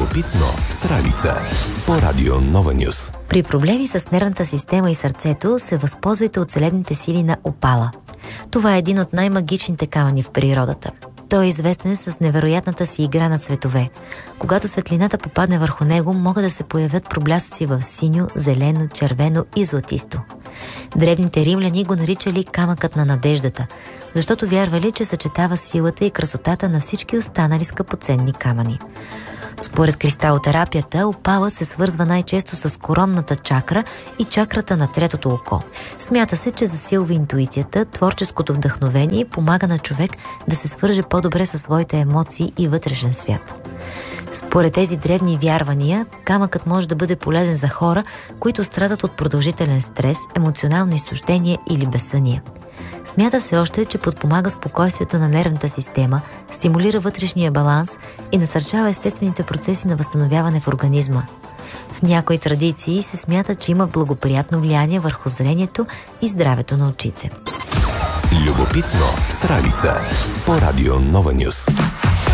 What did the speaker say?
Любопитно с Ралица по Радио Нова Нюс. При проблеми с нервната система и сърцето се възползвайте от целебните сили на опала. Това е един от най-магичните камъни в природата. Той е известен с невероятната си игра на цветове. Когато светлината попадне върху него, могат да се появят проблясъци в синьо, зелено, червено и златисто. Древните римляни го наричали камъкът на надеждата, защото вярвали, че съчетава силата и красотата на всички останали скъпоценни камъни. Според кристалотерапията, опала се свързва най-често с коронната чакра и чакрата на третото око. Смята се, че засилва интуицията, творческото вдъхновение и помага на човек да се свърже по-добре със своите емоции и вътрешен свят. Според тези древни вярвания, камъкът може да бъде полезен за хора, които страдат от продължителен стрес, емоционално изтощение или безсъние. Смята се още, че подпомага спокойствието на нервната система, стимулира вътрешния баланс и насърчава естествените процеси на възстановяване в организма. В някои традиции се смята, че има благоприятно влияние върху зрението и здравето на очите. Любопитно с Ралица по Радио Нова Нюс.